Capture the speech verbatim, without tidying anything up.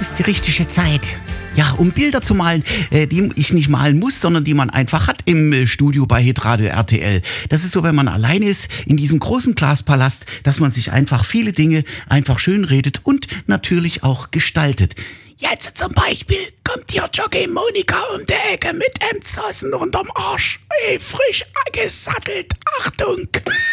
ist die richtige Zeit. Ja, um Bilder zu malen, äh, die ich nicht malen muss, sondern die man einfach hat im äh, Studio bei Hitradio R T L. Das ist so, wenn man alleine ist in diesem großen Glaspalast, dass man sich einfach viele Dinge einfach schön redet und natürlich auch gestaltet. Jetzt zum Beispiel kommt hier Jockey Monika um die Ecke mit Emzassen unterm Arsch. Ey, frisch gesattelt. Achtung!